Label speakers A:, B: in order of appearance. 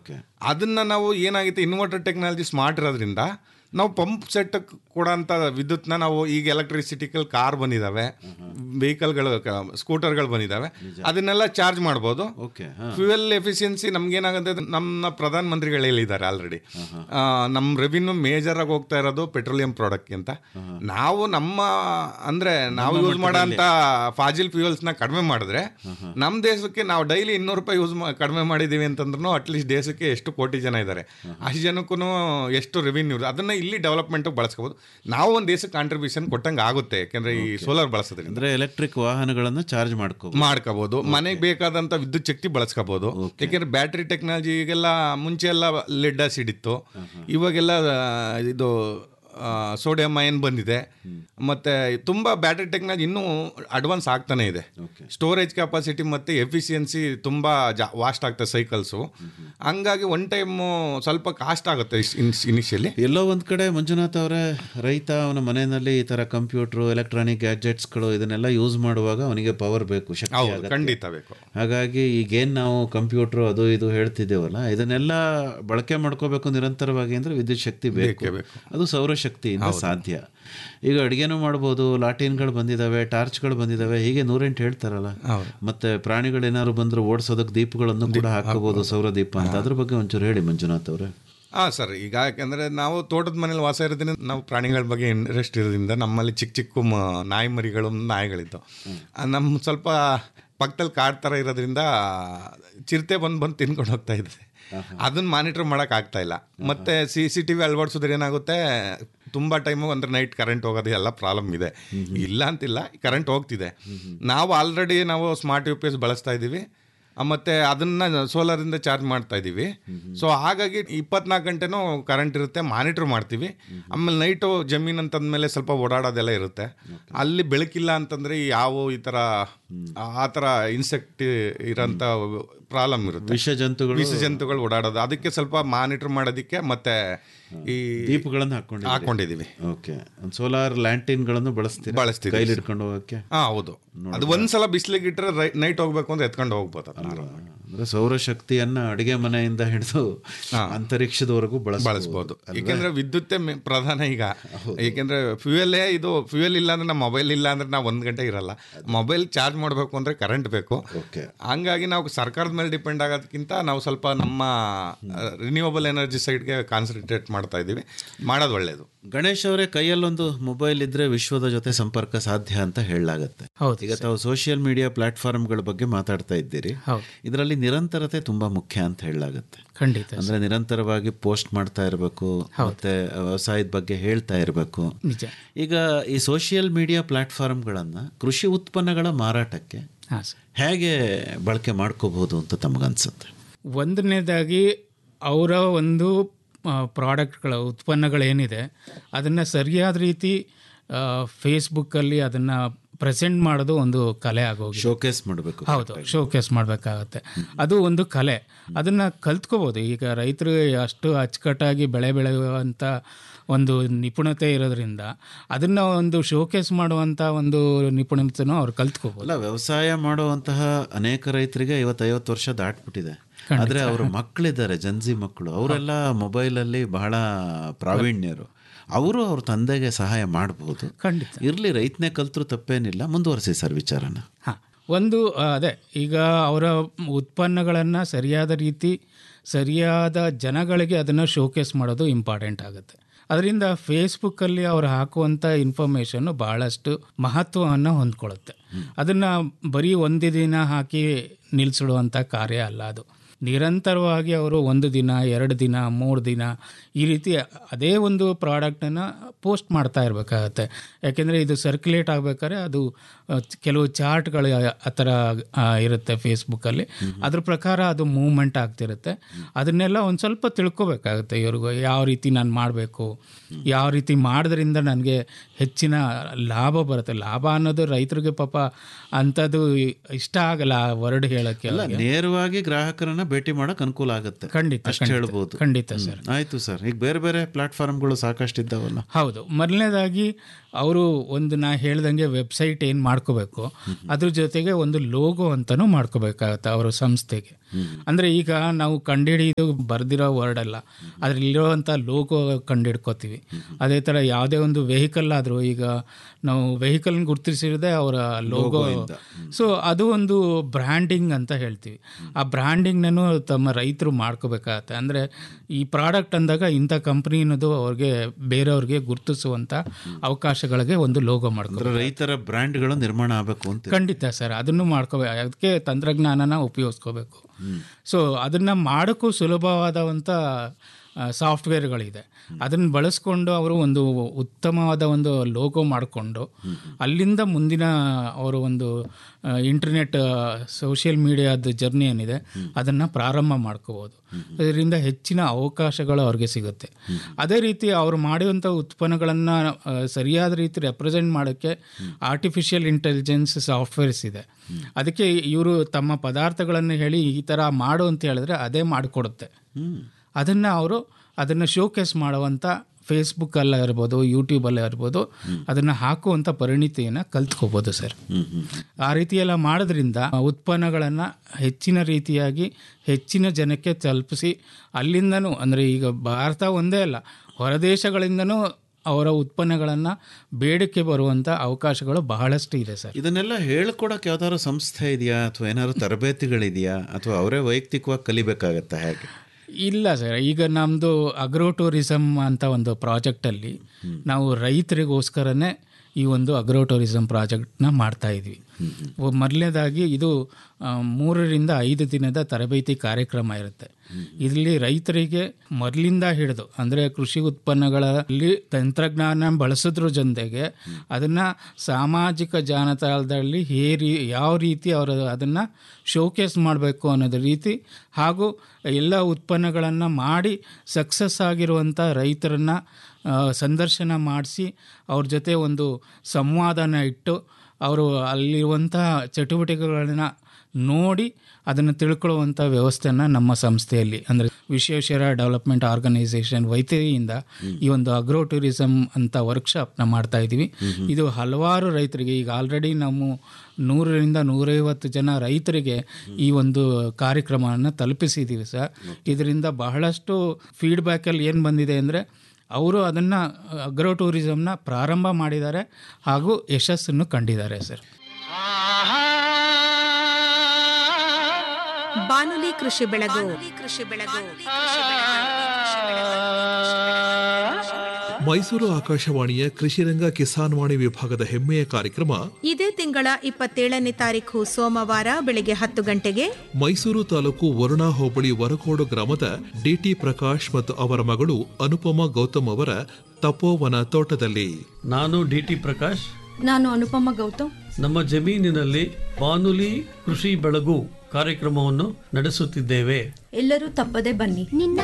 A: Okay.
B: ಅದನ್ನು ನಾವು ಏನಾಗುತ್ತೆ ಇನ್ವರ್ಟರ್ ಟೆಕ್ನಾಲಜಿ ಸ್ಮಾರ್ಟ್ ಇರೋದ್ರಿಂದ ನಾವು ಪಂಪ್ ಸೆಟ್ ಕೊಡೋಂಥ ವಿದ್ಯುತ್ನ ನಾವು ಈಗ ಎಲೆಕ್ಟ್ರಿಸಿಟಿಕಲ್ ಕಾರ್ ಬಂದಿದ್ದಾವೆ, ವೆಹಿಕಲ್ಗಳು ಸ್ಕೂಟರ್ಗಳು ಬಂದಿದ್ದಾವೆ, ಅದನ್ನೆಲ್ಲ ಚಾರ್ಜ್ ಮಾಡ್ಬೋದು. ಫ್ಯೂಯಲ್ ಎಫಿಷಿಯನ್ಸಿ ನಮ್ಗೇನಾಗುತ್ತೆ, ನಮ್ಮ ಪ್ರಧಾನ ಮಂತ್ರಿಗಳು ಹೇಳಿದ್ದಾರೆ ಆಲ್ರೆಡಿ, ನಮ್ಮ ರೆವಿನ್ಯೂ ಮೇಜರ್ ಆಗಿ ಹೋಗ್ತಾ ಇರೋದು ಪೆಟ್ರೋಲಿಯಂ ಪ್ರಾಡಕ್ಟ್ಗಿಂತ. ನಾವು ನಮ್ಮ ಅಂದರೆ ನಾವು ಯೂಸ್ ಮಾಡೋಂಥ ಫಾಜಿಲ್ ಫ್ಯೂಯಲ್ಸ್ನ ಕಡಿಮೆ ಮಾಡಿದ್ರೆ ನಮ್ಮ ದೇಶಕ್ಕೆ ನಾವು ಡೈಲಿ 200 ರೂಪಾಯಿ ಕಡಿಮೆ ಮಾಡಿದ್ದೀವಿ ಅಂತಂದ್ರೂ ಅಟ್ಲೀಸ್ಟ್ ದೇಶಕ್ಕೆ ಎಷ್ಟು ಕೋಟಿ ಜನ ಇದ್ದಾರೆ, ಅಷ್ಟು ಜನಕ್ಕೂ ಎಷ್ಟು ರೆವಿನ್ಯೂ, ಅದನ್ನು ಇಲ್ಲಿ ಡೆವಲಪ್ಮೆಂಟ್ ಬಳಸ್ಕೋಬಹುದು. ನಾವು ಒಂದು ದೇಶಕ್ಕೆ ಕಾಂಟ್ರಿಬ್ಯೂಷನ್ ಕೊಟ್ಟಂಗೆ ಆಗುತ್ತೆ. ಯಾಕೆಂದ್ರೆ ಈ ಸೋಲಾರ್ ಬಳಸೋದ್ರಿಂದ
A: ಅಂದ್ರೆ ಎಲೆಕ್ಟ್ರಿಕ್ ವಾಹನಗಳನ್ನು ಚಾರ್ಜ್
B: ಮಾಡ್ಕೋಬಹುದು, ಮನೆಗೆ ಬೇಕಾದಂತ ವಿದ್ಯುತ್ ಶಕ್ತಿ ಬಳಸ್ಕೋಬಹುದು. ಯಾಕೆಂದ್ರೆ ಬ್ಯಾಟ್ರಿ ಟೆಕ್ನಾಲಜಿ ಈಗೆಲ್ಲ ಮುಂಚೆ ಎಲ್ಲ ಲೆಡ್ ಆಸಿಡ್ ಇತ್ತು, ಇವಾಗೆಲ್ಲ ಇದು ಸೋಡಿಯಂ ಅಯನ್ ಬಂದಿದೆ. ಮತ್ತು ತುಂಬ ಬ್ಯಾಟ್ರಿ ಟೆಕ್ನಾಲಜಿ ಇನ್ನೂ ಅಡ್ವಾನ್ಸ್ ಆಗ್ತಾನೆ ಇದೆ. ಸ್ಟೋರೇಜ್ ಕೆಪಾಸಿಟಿ ಮತ್ತು ಎಫಿಷಿಯನ್ಸಿ ತುಂಬ ವಾಸ್ಟ್ ಆಗ್ತದೆ ಸೈಕಲ್ಸು. ಹಂಗಾಗಿ ಒನ್ ಟೈಮು ಸ್ವಲ್ಪ ಕಾಸ್ಟ್ ಆಗುತ್ತೆ ಇನಿಷಿಯಲಿ.
A: ಎಲ್ಲೋ ಒಂದು ಕಡೆ ಮಂಜುನಾಥ್ ಅವರೇ, ರೈತ ಅವನ ಮನೆಯಲ್ಲಿ ಈ ಥರ ಕಂಪ್ಯೂಟ್ರು, ಎಲೆಕ್ಟ್ರಾನಿಕ್ ಗ್ಯಾಜೆಟ್ಸ್ಗಳು ಇದನ್ನೆಲ್ಲ ಯೂಸ್ ಮಾಡುವಾಗ ಅವನಿಗೆ ಪವರ್ ಬೇಕು, ಶಕ್ತಿ
B: ಖಂಡಿತ ಬೇಕು.
A: ಹಾಗಾಗಿ ಈಗೇನು ನಾವು ಕಂಪ್ಯೂಟ್ರು ಅದು ಇದು ಹೇಳ್ತಿದ್ದೇವಲ್ಲ, ಇದನ್ನೆಲ್ಲ ಬಳಕೆ ಮಾಡ್ಕೋಬೇಕು ನಿರಂತರವಾಗಿ ಅಂದರೆ ವಿದ್ಯುತ್ ಶಕ್ತಿ ಬೇಕು. ಅದು ಸೌರಶಕ್ತಿಯಿಂದ ಸಾಧ್ಯ. ಈಗ ಅಡುಗೆನೂ ಮಾಡ್ಬೋದು, ಲಾಟಿನ್ಗಳು ಬಂದಿದ್ದಾವೆ, ಟಾರ್ಚ್ಗಳು ಬಂದಿದ್ದಾವೆ, ಹೀಗೆ 108 ಹೇಳ್ತಾರಲ್ಲ. ಮತ್ತೆ ಪ್ರಾಣಿಗಳೇನಾದ್ರು ಬಂದ್ರೆ ಓಡಿಸೋದಕ್ಕೆ ದೀಪಗಳನ್ನು ಕೂಡ ಹಾಕಬಹುದು, ಸೌರ ದೀಪ ಅಂತ. ಅದ್ರ ಬಗ್ಗೆ ಒಂಚೂರು ಹೇಳಿ ಮಂಜುನಾಥ್ ಅವರೇ.
B: ಸರ್, ಈಗ ಯಾಕೆಂದರೆ ನಾವು ತೋಟದ ಮನೇಲಿ ವಾಸ ಇರೋದ್ರಿಂದ ನಾವು ಪ್ರಾಣಿಗಳ ಬಗ್ಗೆ ಇಂಟ್ರೆಸ್ಟ್ ಇರೋದ್ರಿಂದ ನಮ್ಮಲ್ಲಿ ಚಿಕ್ಕ ಚಿಕ್ಕ ನಾಯಿ ಮರಿಗಳು, ನಾಯಿಗಳಿದ್ದು ನಮ್ಮ ಸ್ವಲ್ಪ ಪಕ್ಕದಲ್ಲಿ ಕಾಡ್ ಥರ ಇರೋದ್ರಿಂದ ಚಿರತೆ ಬಂದು ತಿನ್ಕೊಂಡು ಹೋಗ್ತಾ ಇದೆ. ಅದನ್ನು ಮಾನಿಟರ್ ಮಾಡೋಕ್ಕಾಗ್ತಾ ಇಲ್ಲ. ಮತ್ತು CCTV ಅಳವಡಿಸೋದ್ರೆ ಏನಾಗುತ್ತೆ, ತುಂಬ ಟೈಮು ಅಂದರೆ ನೈಟ್ ಕರೆಂಟ್ ಹೋಗೋದು ಎಲ್ಲ ಪ್ರಾಬ್ಲಮ್ ಇದೆ. ಇಲ್ಲ ಅಂತಿಲ್ಲ, ಕರೆಂಟ್ ಹೋಗ್ತಿದೆ. ನಾವು ಆಲ್ರೆಡಿ ಸ್ಮಾರ್ಟ್ UPS ಬಳಸ್ತಾ ಇದ್ದೀವಿ, ಮತ್ತು ಅದನ್ನು ಸೋಲಾರಿಂದ ಚಾರ್ಜ್ ಮಾಡ್ತಾ ಇದ್ದೀವಿ. ಸೊ ಹಾಗಾಗಿ 24 ಗಂಟೆನೂ ಕರೆಂಟ್ ಇರುತ್ತೆ, ಮಾನಿಟ್ರ್ ಮಾಡ್ತೀವಿ. ಆಮೇಲೆ ನೈಟು ಜಮೀನು ಅಂತಂದಮೇಲೆ ಸ್ವಲ್ಪ ಓಡಾಡೋದೆಲ್ಲ ಇರುತ್ತೆ. ಅಲ್ಲಿ ಬೆಳಕಿಲ್ಲ ಅಂತಂದರೆ ಈ ಥರ ಆ ಥರ ಇನ್ಸೆಕ್ಟ್ ಇರೋಂಥ ಪ್ರಾಬ್ಲಮ್ ಇರುತ್ತೆ, ವಿಷ ಜಂತುಗಳು ಓಡಾಡೋದು. ಅದಕ್ಕೆ ಸ್ವಲ್ಪ ಮಾನಿಟರ್ ಮಾಡೋದಕ್ಕೆ ಮತ್ತೆ ಈ
A: ದೀಪಗಳನ್ನು
B: ಹಾಕೊಂಡಿದ್ದೀವಿ.
A: ಓಕೆ. ಸೋಲಾರ್ ಲ್ಯಾಂಟಿನ್ಗಳನ್ನು ಬಳಸ್ತೀವಿ ಕೈಲಿ ಹಿಡ್ಕೊಂಡು ಹೋಗೋಕ್ಕೆ.
B: ಹೌದು, ಅದು ಒಂದ್ಸಲ ಬಿಸಿಲಿಗೆ ಇಟ್ಟರೆ ನೈಟ್ ಹೋಗ್ಬೇಕು ಅಂದ್ರೆ ಎತ್ಕೊಂಡು ಹೋಗ್ಬೋದು.
A: ಅಂದ್ರೆ ಸೌರಶಕ್ತಿಯನ್ನ ಅಡುಗೆ ಮನೆಯಿಂದ ಹಿಡಿದು ಅಂತರಿಕ್ಷದವರೆಗೂ ಬಳಸ್ಬೋದು.
B: ಏಕೆಂದ್ರೆ ವಿದ್ಯುತ್ತೇ ಪ್ರಧಾನ ಈಗ. ಏಕೆಂದ್ರೆ ಫ್ಯೂಯಲ್ ಇಲ್ಲ ಅಂದ್ರೆ, ನಮ್ಮ ಮೊಬೈಲ್ ಇಲ್ಲ ಅಂದ್ರೆ ನಾವು 1 ಗಂಟೆ ಇರಲ್ಲ. ಮೊಬೈಲ್ ಚಾರ್ಜ್ ಮಾಡಬೇಕು ಅಂದ್ರೆ ಕರೆಂಟ್ ಬೇಕು. ಹಂಗಾಗಿ ನಾವು ಸರ್ಕಾರದ ಮೇಲೆ ಡಿಪೆಂಡ್ ಆಗೋದಕ್ಕಿಂತ ನಾವು ಸ್ವಲ್ಪ ನಮ್ಮ ರಿನ್ಯೂವಬಲ್ ಎನರ್ಜಿ ಸೈಡ್ಗೆ ಕಾನ್ಸಂಟ್ರೇಟ್ ಮಾಡ್ತಾ ಇದ್ದೀವಿ. ಮಾಡೋದು ಒಳ್ಳೆಯದು.
A: ಗಣೇಶ್ ಅವರೇ, ಕೈಯಲ್ಲೊಂದು ಮೊಬೈಲ್ ಇದ್ರೆ ವಿಶ್ವದ ಜೊತೆ ಸಂಪರ್ಕ ಸಾಧ್ಯ ಅಂತ ಹೇಳಲಾಗುತ್ತೆ. ಈಗ ತಾವು ಸೋಷಿಯಲ್ ಮೀಡಿಯಾ ಪ್ಲಾಟ್ಫಾರ್ಮ್ಗಳ ಬಗ್ಗೆ ಮಾತಾಡ್ತಾ ಇದ್ದೀರಿ. ಇದರಲ್ಲಿ ನಿರಂತರತೆ ತುಂಬಾ ಮುಖ್ಯ ಅಂತ ಹೇಳಲಾಗುತ್ತೆ.
C: ಖಂಡಿತ.
A: ಅಂದ್ರೆ ನಿರಂತರವಾಗಿ ಪೋಸ್ಟ್ ಮಾಡ್ತಾ ಇರಬೇಕು, ಮತ್ತೆ ವ್ಯವಸಾಯದ ಬಗ್ಗೆ ಹೇಳ್ತಾ ಇರಬೇಕು. ಈಗ ಈ ಸೋಷಿಯಲ್ ಮೀಡಿಯಾ ಪ್ಲಾಟ್ಫಾರ್ಮ್ಗಳನ್ನ ಕೃಷಿ ಉತ್ಪನ್ನಗಳ ಮಾರಾಟಕ್ಕೆ ಹೇಗೆ ಬಳಕೆ ಮಾಡ್ಕೋಬಹುದು ಅಂತ ತಮಗನ್ಸುತ್ತೆ?
C: ಒಂದನೇದಾಗಿ ಅವರ ಒಂದು ಪ್ರಾಡಕ್ಟ್ಗಳ ಉತ್ಪನ್ನಗಳೇನಿದೆ ಅದನ್ನು ಸರಿಯಾದ ರೀತಿ ಫೇಸ್ಬುಕ್ಕಲ್ಲಿ ಅದನ್ನು ಪ್ರೆಸೆಂಟ್ ಮಾಡೋದು ಒಂದು ಕಲೆ ಆಗೋಗಿ,
A: ಶೋಕೇಸ್ ಮಾಡಬೇಕು.
C: ಹೌದು, ಶೋಕೇಸ್ ಮಾಡಬೇಕಾಗತ್ತೆ. ಅದು ಒಂದು ಕಲೆ, ಅದನ್ನು ಕಲ್ತ್ಕೋಬೋದು. ಈಗ ರೈತರು ಅಷ್ಟು ಅಚ್ಚುಕಟ್ಟಾಗಿ ಬೆಳೆಯುವಂಥ ಒಂದು ನಿಪುಣತೆ ಇರೋದ್ರಿಂದ ಅದನ್ನು ಒಂದು ಶೋಕೇಸ್ ಮಾಡುವಂಥ ಒಂದು ನಿಪುಣತೆನೂ ಅವ್ರು ಕಲ್ತ್ಕೋಬೋದು.
A: ಅಲ್ಲ, ವ್ಯವಸಾಯ ಮಾಡುವಂತಹ ಅನೇಕ ರೈತರಿಗೆ 50 ವರ್ಷ ದಾಟ್ಬಿಟ್ಟಿದೆ. ಆದರೆ ಅವರ ಮಕ್ಕಳಿದ್ದಾರೆ, ಜನ್ಜಿ ಮಕ್ಕಳು, ಅವರೆಲ್ಲ ಮೊಬೈಲಲ್ಲಿ ಬಹಳ ಪ್ರಾವೀಣ್ಯರು. ಅವರು ಅವ್ರ ತಂದೆಗೆ ಸಹಾಯ ಮಾಡಬಹುದು.
C: ಖಂಡಿತ.
A: ಇರಲಿ, ರೈತನೇ ಕಲ್ತರೂ ತಪ್ಪೇನಿಲ್ಲ. ಮುಂದುವರಿಸಿ ಸರ್ ವಿಚಾರನ.
C: ಒಂದು ಅದೇ, ಈಗ ಅವರ ಉತ್ಪನ್ನಗಳನ್ನು ಸರಿಯಾದ ರೀತಿ ಸರಿಯಾದ ಜನಗಳಿಗೆ ಅದನ್ನು ಶೋಕೇಸ್ ಮಾಡೋದು ಇಂಪಾರ್ಟೆಂಟ್ ಆಗುತ್ತೆ. ಅದರಿಂದ ಫೇಸ್ಬುಕ್ಕಲ್ಲಿ ಅವರು ಹಾಕುವಂಥ ಇನ್ಫಾರ್ಮೇಷನ್ನು ಭಾಳಷ್ಟು ಮಹತ್ವವನ್ನು ಹೊಂದ್ಕೊಳ್ಳುತ್ತೆ. ಅದನ್ನು ಬರೀ ಒಂದು ದಿನ ಹಾಕಿ ನಿಲ್ಲಿಸಿಡುವಂಥ ಕಾರ್ಯ ಅಲ್ಲ ಅದು. ನಿರಂತರವಾಗಿ ಅವರು 1 ದಿನ 2 ದಿನ 3 ದಿನ ಈ ರೀತಿ ಅದೇ ಒಂದು ಪ್ರಾಡಕ್ಟನ್ನು ಪೋಸ್ಟ್ ಮಾಡ್ತಾ ಇರಬೇಕಾಗತ್ತೆ. ಯಾಕೆಂದರೆ ಇದು ಸರ್ಕ್ಯುಲೇಟ್ ಆಗಬೇಕಾದ್ರೆ ಅದು ಕೆಲವು ಚಾರ್ಟ್ಗಳು ಆ ಥರ ಇರುತ್ತೆ ಫೇಸ್ಬುಕ್ಕಲ್ಲಿ. ಅದ್ರ ಪ್ರಕಾರ ಅದು ಮೂವ್ಮೆಂಟ್ ಆಗ್ತಿರುತ್ತೆ. ಅದನ್ನೆಲ್ಲ ಒಂದು ಸ್ವಲ್ಪ ತಿಳ್ಕೊಬೇಕಾಗುತ್ತೆ ಇವ್ರಿಗೂ. ಯಾವ ರೀತಿ ನಾನು ಮಾಡಬೇಕು, ಯಾವ ರೀತಿ ಮಾಡೋದ್ರಿಂದ ನನಗೆ ಹೆಚ್ಚಿನ ಲಾಭ ಬರುತ್ತೆ. ಲಾಭ ಅನ್ನೋದು ರೈತರಿಗೆ ಪಾಪ ಅಂಥದ್ದು ಇಷ್ಟ ಆಗಲ್ಲ ವರ್ಡ್ ಹೇಳೋಕ್ಕೆ.
A: ನೇರವಾಗಿ ಗ್ರಾಹಕರನ್ನ ಭೇಟಿ ಮಾಡಕ್ ಅನುಕೂಲ ಆಗುತ್ತೆ.
C: ಖಂಡಿತ
A: ಅಷ್ಟು ಹೇಳ್ಬೋದು.
C: ಖಂಡಿತ ಸರ್.
A: ಆಯ್ತು ಸರ್. ಈಗ ಬೇರೆ ಬೇರೆ ಪ್ಲಾಟ್ಫಾರ್ಮ್ಗಳು ಸಾಕಷ್ಟು ಇದ್ದಾವಲ್ಲ.
C: ಹೌದು. ಮೊದಲನೇದಾಗಿ ಅವರು ಒಂದು ನಾ ಹೇಳ್ದಂಗೆ ವೆಬ್ಸೈಟ್ ಏನು ಮಾಡ್ಕೋಬೇಕು, ಅದ್ರ ಜೊತೆಗೆ ಒಂದು ಲೋಗೋ ಅಂತಲೂ ಮಾಡ್ಕೋಬೇಕಾಗತ್ತೆ ಅವರ ಸಂಸ್ಥೆಗೆ. ಅಂದರೆ ಈಗ ನಾವು ಕಂಡುಹಿಡಿದು ಬರ್ದಿರೋ ವರ್ಡ್ ಅಲ್ಲ, ಅದರಲ್ಲಿರುವಂಥ ಲೋಗೋ ಕಂಡುಹಿಡ್ಕೋತೀವಿ. ಅದೇ ಥರ ಯಾವುದೇ ಒಂದು ವೆಹಿಕಲ್ ಆದರೂ ಈಗ ನಾವು ವೆಹಿಕಲ್ನ ಗುರುತಿಸಿರೋದೇ ಅವರ ಲೋಗೋ. ಸೊ ಅದು ಒಂದು ಬ್ರ್ಯಾಂಡಿಂಗ್ ಅಂತ ಹೇಳ್ತೀವಿ. ಆ ಬ್ರ್ಯಾಂಡಿಂಗ್ನೂ ತಮ್ಮ ರೈತರು ಮಾಡ್ಕೋಬೇಕಾಗತ್ತೆ. ಅಂದರೆ ಈ ಪ್ರಾಡಕ್ಟ್ ಅಂದಾಗ ಇಂಥ ಕಂಪ್ನಿ ಅನ್ನೋದು ಅವ್ರಿಗೆ ಬೇರೆಯವ್ರಿಗೆ ಗುರುತಿಸುವಂಥ ಅವಕಾಶಗಳಿಗೆ ಒಂದು ಲೋಗೋ ಮಾಡ್ಕೋ.
A: ರೈತರ ಬ್ರ್ಯಾಂಡ್ಗಳು ನಿರ್ಮಾಣ ಆಗಬೇಕು ಅಂತ.
C: ಖಂಡಿತ ಸರ್, ಅದನ್ನು ಮಾಡ್ಕೋಬೇಕು. ಅದಕ್ಕೆ ತಂತ್ರಜ್ಞಾನನ ಉಪಯೋಗಿಸ್ಕೋಬೇಕು. ಸೊ ಅದನ್ನು ಮಾಡೋಕ್ಕೂ ಸುಲಭವಾದಂಥ ಸಾಫ್ಟ್ವೇರ್ಗಳಿದೆ. ಅದನ್ನು ಬಳಸ್ಕೊಂಡು ಅವರು ಒಂದು ಉತ್ತಮವಾದ ಒಂದು ಲೋಗೋ ಮಾಡಿಕೊಂಡು ಅಲ್ಲಿಂದ ಮುಂದಿನ ಅವರು ಒಂದು ಇಂಟರ್ನೆಟ್ ಸೋಷಿಯಲ್ ಮೀಡಿಯಾದ ಜರ್ನಿ ಏನಿದೆ ಅದನ್ನು ಪ್ರಾರಂಭ ಮಾಡ್ಕೋಬೋದು. ಇದರಿಂದ ಹೆಚ್ಚಿನ ಅವಕಾಶಗಳು ಅವ್ರಿಗೆ ಸಿಗುತ್ತೆ. ಅದೇ ರೀತಿ ಅವರು ಮಾಡುವಂಥ ಉತ್ಪನ್ನಗಳನ್ನು ಸರಿಯಾದ ರೀತಿ ರೆಪ್ರೆಸೆಂಟ್ ಮಾಡೋಕ್ಕೆ ಆರ್ಟಿಫಿಷಿಯಲ್ ಇಂಟೆಲಿಜೆನ್ಸ್ ಸಾಫ್ಟ್ವೇರ್ಸ್ ಇದೆ. ಅದಕ್ಕೆ ಇವರು ತಮ್ಮ ಪದಾರ್ಥಗಳನ್ನು ಹೇಳಿ ಈ ಥರ ಮಾಡು ಅಂತ ಹೇಳಿದ್ರೆ ಅದೇ ಮಾಡಿಕೊಡುತ್ತೆ. ಅದನ್ನು ಶೋಕೇಸ್ ಮಾಡುವಂಥ ಫೇಸ್ಬುಕ್ಕಲ್ಲೇ ಇರ್ಬೋದು, ಯೂಟ್ಯೂಬಲ್ಲೇ ಇರ್ಬೋದು, ಅದನ್ನು ಹಾಕುವಂಥ ಪರಿಣಿತಿಯನ್ನು ಕಲ್ತ್ಕೋಬೋದು ಸರ್. ಆ ರೀತಿಯೆಲ್ಲ ಮಾಡೋದ್ರಿಂದ ಉತ್ಪನ್ನಗಳನ್ನು ಹೆಚ್ಚಿನ ರೀತಿಯಾಗಿ ಹೆಚ್ಚಿನ ಜನಕ್ಕೆ ತಲುಪಿಸಿ ಅಲ್ಲಿಂದನೂ, ಅಂದರೆ ಈಗ ಭಾರತ ಒಂದೇ ಅಲ್ಲ, ಹೊರದೇಶಗಳಿಂದನೂ ಅವರ ಉತ್ಪನ್ನಗಳನ್ನು ಬೇಡಿಕೆ ಬರುವಂಥ ಅವಕಾಶಗಳು ಬಹಳಷ್ಟು ಇದೆ ಸರ್.
A: ಇದನ್ನೆಲ್ಲ ಹೇಳ್ಕೊಡಕ್ಕೆ ಯಾವ್ದಾದ್ರು ಸಂಸ್ಥೆ ಇದೆಯಾ ಅಥವಾ ಏನಾದ್ರು ತರಬೇತಿಗಳಿದೆಯಾ ಅಥವಾ ಅವರೇ ವೈಯಕ್ತಿಕವಾಗಿ ಕಲಿಬೇಕಾಗತ್ತಾ, ಹೇಗೆ?
C: ಇಲ್ಲ ಸರ್, ಈಗ ನಮ್ಮದು ಅಗ್ರೋ ಟೂರಿಸಮ್ ಅಂತ ಒಂದು ಪ್ರಾಜೆಕ್ಟಲ್ಲಿ ನಾವು ರೈತರಿಗೋಸ್ಕರನೇ ಈ ಒಂದು ಅಗ್ರೋ ಟೂರಿಸಮ್ ಪ್ರಾಜೆಕ್ಟ್ನ ಮಾಡ್ತಾಯಿದ್ವಿ. ಮೊದಲನೇದಾಗಿ ಇದು 3 ರಿಂದ 5 ದಿನದ ತರಬೇತಿ ಕಾರ್ಯಕ್ರಮ ಇರುತ್ತೆ. ಇಲ್ಲಿ ರೈತರಿಗೆ ಮೊದಲಿಂದ ಹಿಡಿದು, ಅಂದರೆ ಕೃಷಿ ಉತ್ಪನ್ನಗಳಲ್ಲಿ ತಂತ್ರಜ್ಞಾನ ಬಳಸೋದ್ರ ಜೊತೆಗೆ ಅದನ್ನು ಸಾಮಾಜಿಕ ಜಾಲತಾಣದಲ್ಲಿ ಯಾವ ರೀತಿ ಅವರು ಅದನ್ನು ಶೋಕೇಸ್ ಮಾಡಬೇಕು ಅನ್ನೋದು ರೀತಿ, ಹಾಗೂ ಎಲ್ಲ ಉತ್ಪನ್ನಗಳನ್ನು ಮಾಡಿ ಸಕ್ಸಸ್ ಆಗಿರುವಂಥ ರೈತರನ್ನು ಸಂದರ್ಶನ ಮಾಡಿಸಿ ಅವ್ರ ಜೊತೆ ಒಂದು ಸಂವಾದನ ಇಟ್ಟು ಅವರು ಅಲ್ಲಿರುವಂಥ ಚಟುವಟಿಕೆಗಳನ್ನು ನೋಡಿ ಅದನ್ನು ತಿಳ್ಕೊಳ್ಳುವಂಥ ವ್ಯವಸ್ಥೆಯನ್ನು ನಮ್ಮ ಸಂಸ್ಥೆಯಲ್ಲಿ, ಅಂದರೆ ವಿಶ್ವೇಶ್ವರ ಡೆವಲಪ್ಮೆಂಟ್ ಆರ್ಗನೈಸೇಷನ್ ವೈತಿಯಿಂದ ಈ ಒಂದು ಅಗ್ರೋ ಟೂರಿಸಮ್ ಅಂತ ವರ್ಕ್ಶಾಪ್ನ ಮಾಡ್ತಾಯಿದ್ದೀವಿ. ಇದು ಹಲವಾರು ರೈತರಿಗೆ, ಈಗ ಆಲ್ರೆಡಿ ನಾವು 100 ರಿಂದ 150 ಜನ ರೈತರಿಗೆ ಈ ಒಂದು ಕಾರ್ಯಕ್ರಮವನ್ನು ತಲುಪಿಸಿದ್ದೀವಿ ಸರ್. ಇದರಿಂದ ಬಹಳಷ್ಟು ಫೀಡ್ಬ್ಯಾಕಲ್ಲಿ ಏನು ಬಂದಿದೆ ಅಂದರೆ ಅವರು ಅದನ್ನು ಅಗ್ರೋ ಟೂರಿಸಮ್ನ ಪ್ರಾರಂಭ ಮಾಡಿದ್ದಾರೆ ಹಾಗೂ ಯಶಸ್ಸನ್ನು ಕಂಡಿದ್ದಾರೆ ಸರ್.
D: ಬಾನುಲಿ ಕೃಷಿ ಬೆಳಗು.
E: ಮೈಸೂರು ಆಕಾಶವಾಣಿಯ ಕೃಷಿರಂಗ ಕಿಸಾನ್ ವಾಣಿ ವಿಭಾಗದ ಹೆಮ್ಮೆಯ ಕಾರ್ಯಕ್ರಮ
D: ಇದೇ ತಿಂಗಳ 27ನೇ ತಾರೀಕು ಸೋಮವಾರ ಬೆಳಗ್ಗೆ 10 ಗಂಟೆಗೆ
E: ಮೈಸೂರು ತಾಲೂಕು ವರುಣಾ ಹೋಬಳಿ ವರಕೋಡು ಗ್ರಾಮದ ಡಿಟಿ ಪ್ರಕಾಶ್ ಮತ್ತು ಅವರ ಮಗಳು ಅನುಪಮಾ ಗೌತಮ್ ಅವರ ತಪೋವನ ತೋಟದಲ್ಲಿ.
F: ನಾನು ಡಿಟಿ ಪ್ರಕಾಶ್.
G: ನಾನು ಅನುಪಮಾ ಗೌತಮ್.
F: ನಮ್ಮ ಜಮೀನಿನಲ್ಲಿ ಬಾನುಲಿ ಕೃಷಿ ಬೆಳಗು ಕಾರ್ಯಕ್ರಮವನ್ನು ನಡೆಸುತ್ತಿದ್ದೇವೆ.
G: ಎಲ್ಲರೂ ತಪ್ಪದೆ ಬನ್ನಿ.